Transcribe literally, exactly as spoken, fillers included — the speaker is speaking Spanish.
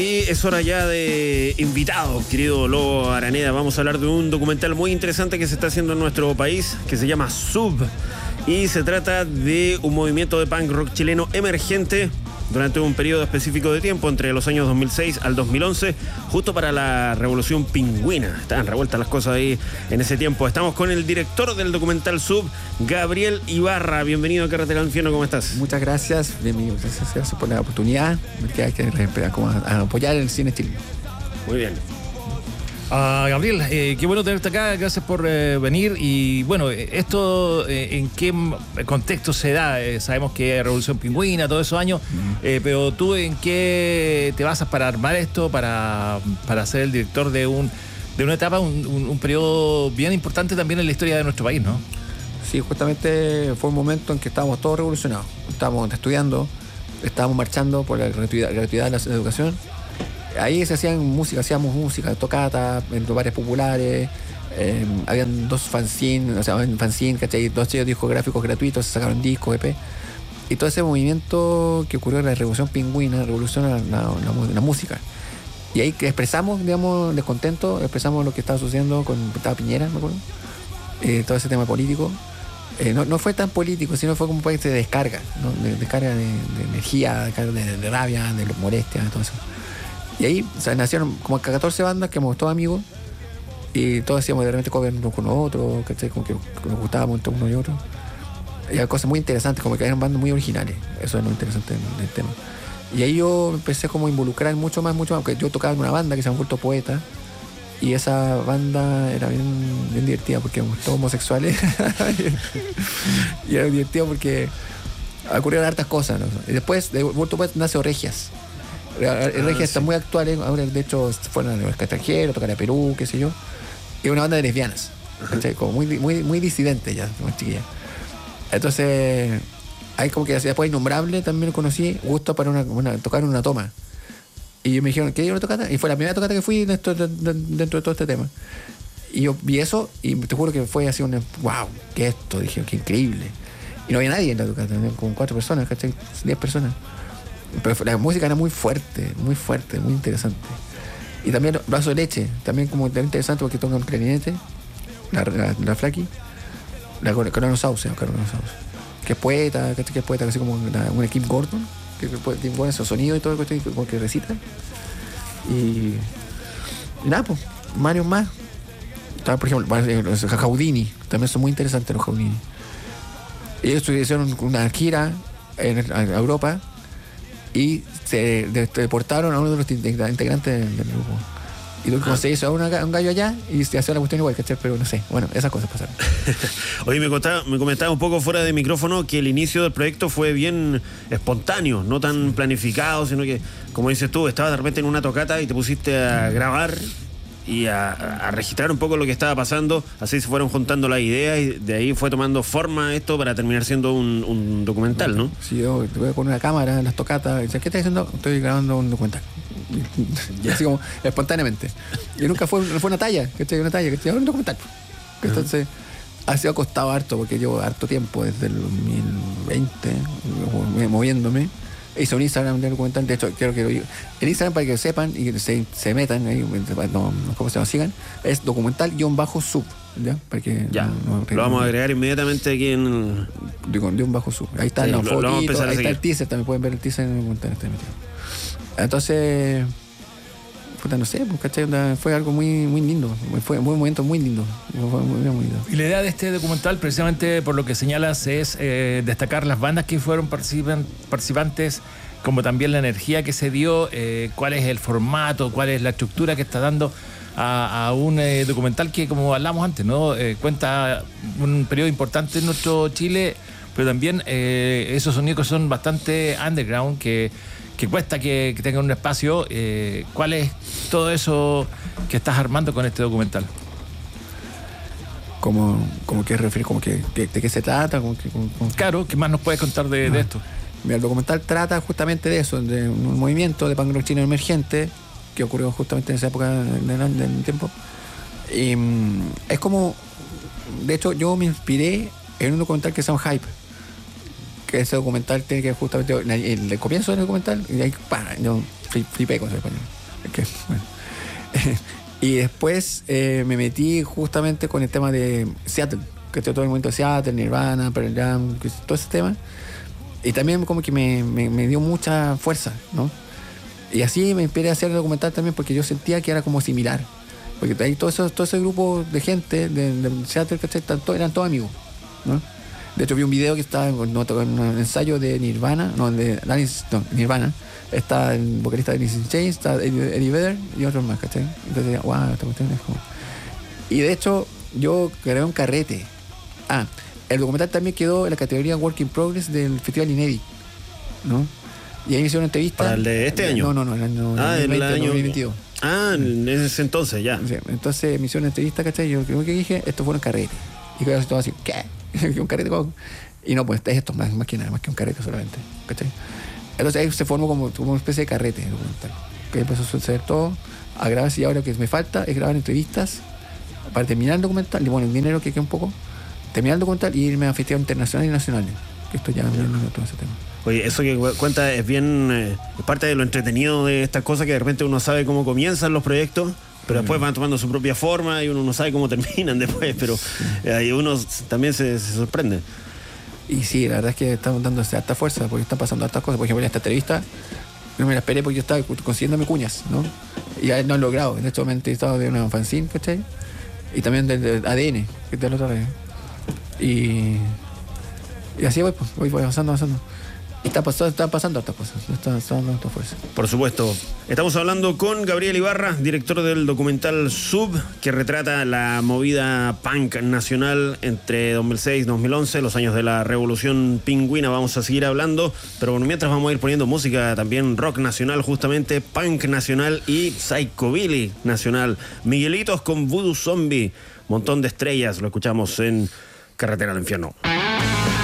Y es hora ya de invitados, querido Lobo Araneda. Vamos a hablar de un documental muy interesante que se está haciendo en nuestro país, que se llama Sub. Y se trata de un movimiento de punk rock chileno emergente durante un periodo específico de tiempo, entre los años dos mil seis al dos mil once, justo para la Revolución Pingüina. Estaban revueltas las cosas ahí en ese tiempo. Estamos con el director del documental Sub, Gabriel Ibarra. Bienvenido a Carretera al Infierno, ¿cómo estás? Muchas gracias, bienvenido. Gracias, gracias por la oportunidad que hay que apoyar el cine chileno. Muy bien. Uh, Gabriel, eh, qué bueno tenerte acá, gracias por eh, venir. Y bueno, esto eh, en qué contexto se da, eh, sabemos que hay Revolución Pingüina todos esos años, uh-huh. eh, pero tú en qué te basas para armar esto, para, para ser el director de un de una etapa, un, un, un periodo bien importante también en la historia de nuestro país, ¿no? Sí, justamente fue un momento en que estábamos todos revolucionados, estábamos estudiando, estábamos marchando por la gratuidad, gratuidad de la educación. Ahí se hacían música, hacíamos música, tocata, en lugares populares, eh, habían dos fanzines, o sea, fanzines, ¿cachai? Dos sellos discográficos gratuitos, se sacaron discos, E P. Y todo ese movimiento que ocurrió en la Revolución Pingüina, revolucionó la, la, la, la música. Y ahí expresamos, digamos, descontento, expresamos lo que estaba sucediendo con estaba Piñera, me acuerdo, eh, todo ese tema político. Eh, no, no fue tan político, sino fue como un país de descarga, ¿no? de descarga de, de energía, de, de, de rabia, de molestia, todo eso. Y ahí, o sea, nacieron como catorce bandas que éramos todos amigos y todos hacíamos de repente covers unos con los otros, ¿cachai? Como que nos gustábamos entre uno y otro. Y hay cosas muy interesantes, como que eran bandas muy originales. Eso es lo interesante del, del tema. Y ahí yo empecé como a involucrar mucho más, mucho más, porque yo tocaba en una banda que se llama Culto Poeta y esa banda era bien, bien divertida porque éramos todos homosexuales y era divertido porque ocurrieron hartas cosas, ¿no? Y después de Culto Poeta nace Oregias. Regia ah, está sí. muy actual, ¿eh? Ahora de hecho fueron a los extranjeros, tocar a Perú, qué sé yo. Y una banda de lesbianas, uh-huh. como muy, muy, muy disidente ya, muy chiquilla. Entonces, hay como que después Innombrable también lo conocí, justo para una, una, tocar una toma. Y me dijeron, ¿qué hay una tocata? Y fue la primera tocata que fui dentro de, de, dentro de todo este tema. Y yo vi eso y te juro que fue así un wow, ¿qué es esto? Dije, qué increíble. Y no había nadie en la tocata, como cuatro personas, ¿cachai? Diez personas. Pero la música era muy fuerte, muy fuerte, muy interesante. Y también Vaso de Leche, también como interesante porque toca un clarinete, la, la, la Flaki, la Carolina Sauce, Carolina Sauce, que es poeta, que es poeta, casi como una, una Kim Gordon, que pone esos sonidos y todo, como que recita. Y, y nada, pues, varios más. Por ejemplo, los Jaudini, también son muy interesantes los Jaudini. Ellos hicieron una gira en, en Europa y se deportaron a uno de los integrantes del grupo. Y luego como ah. se hizo a una, un gallo allá y se hacía la cuestión igual, ¿cachai? Pero no sé, bueno, esas cosas pasaron. Oye, me contaba, me comentaba un poco fuera de micrófono que el inicio del proyecto fue bien espontáneo, no tan planificado, sino que, como dices tú, estabas de repente en una tocata y te pusiste a grabar y a, a registrar un poco lo que estaba pasando. Así se fueron juntando las ideas y de ahí fue tomando forma esto para terminar siendo un, un documental, ¿no? Sí, yo tuve con una cámara en las tocatas y decía, ¿qué estás haciendo? Estoy grabando un documental. Y así como espontáneamente. Y nunca fue, fue una talla, que estoy una talla, que estoy un documental. Uh-huh. Entonces, ha sido costado harto porque llevo harto tiempo desde el dos mil veinte moviéndome. Hice un Instagram de documental, de hecho, quiero que lo diga. El Instagram, para que sepan y que se, se metan, ahí, no, ¿cómo se llama? Sigan, es documental-sub, ¿ya? Para que ya, no, no, lo vamos a agregar inmediatamente aquí en... Digo, de un bajo sub. Ahí está sí, la foto, ahí está el teaser, también pueden ver el teaser en el documental. Entonces, puta, no sé, pues, ¿cachai? Fue algo muy, muy lindo, fue un momento muy lindo, fue muy, muy lindo. Y la idea de este documental, precisamente por lo que señalas, es eh, destacar las bandas que fueron participan, participantes, como también la energía que se dio, eh, cuál es el formato, cuál es la estructura que está dando a, a un eh, documental que, como hablamos antes, ¿no? Eh, cuenta un periodo importante en nuestro Chile, pero también eh, esos sonidos que son bastante underground, que que cuesta que, que tengan un espacio. Eh, ¿Cuál es todo eso que estás armando con este documental? ¿Cómo, cómo que refieres? ¿Cómo que, de, ¿De qué se trata? ¿Cómo que, cómo, cómo... Claro, ¿qué más nos puedes contar de, no. de esto? Mira, el documental trata justamente de eso, de un movimiento de punk rock chino emergente que ocurrió justamente en esa época del, del tiempo. Y um, es como... De hecho, yo me inspiré en un documental que se llama Hype, que ese documental tiene que justamente el, el comienzo del documental y ahí para, yo, flipé con ese español. Es que, bueno. Y después eh, me metí justamente con el tema de Seattle, que todo el momento de Seattle, Nirvana, Pearl Jam, todo ese tema. Y también como que me, me, me dio mucha fuerza, ¿no? Y así me inspiré a hacer el documental también porque yo sentía que era como similar. Porque ahí todo, eso, todo ese grupo de gente de, de Seattle, ¿cachai? Todo, eran todos amigos, ¿no? De hecho vi un video que estaba en, en un ensayo de Nirvana, no, de Alice, no, Nirvana. Está el vocalista de Alice in Chains, está Eddie Vedder y otros más, ¿cachai? Entonces, wow, esta cuestión es como... Y de hecho, yo grabé un carrete. Ah, el documental también quedó en la categoría Work in Progress del Festival Inédit, ¿no? Y ahí me hicieron una entrevista. ¿Para el de este año? No, no, no, el año ah, dos mil veinte, el año... dos mil veintidós. Ah, en ese entonces, ya. Sí, entonces me hicieron una entrevista, ¿cachai? Yo creo que dije, esto fue un carrete. Y yo todo así, ¿qué? ¿Un carrete? ¿Cómo? Y no, pues es esto, más, más que nada, más que un carrete solamente, ¿cachai? Entonces ahí se formó como, como una especie de carrete documental. Que empezó a suceder todo, a grabar, y ahora lo que me falta es grabar entrevistas para terminar el documental, y bueno, el dinero que queda un poco, terminar el documental y irme a festivales internacionales y nacionales. Que esto ya me todo ese tema. Oye, eso que cuenta es bien, eh, es parte de lo entretenido de estas cosas, que de repente uno sabe cómo comienzan los proyectos, pero después van tomando su propia forma y uno no sabe cómo terminan después, pero eh, ahí uno también se, se sorprende. Y sí, la verdad es que estamos dándose harta fuerza porque están pasando hartas cosas. Por ejemplo, en esta entrevista no me la esperé porque yo estaba consiguiéndome cuñas, ¿no? Y ya no he logrado. En este momento he estado de una fanzine, ¿cachai? Y también del A D N, que es de la otra vez. Y, y así voy, pues, voy, voy avanzando, avanzando. Y está pasando, están pasando hartas cosas, están dando harta fuerza. Por supuesto. Estamos hablando con Gabriel Ibarra, director del documental Sub, que retrata la movida punk nacional entre dos mil seis y dos mil once, los años de la Revolución Pingüina. Vamos a seguir hablando, pero bueno, mientras vamos a ir poniendo música también rock nacional, justamente punk nacional y psychobilly nacional. Miguelitos con Voodoo Zombie, montón de estrellas, lo escuchamos en Carretera al Infierno.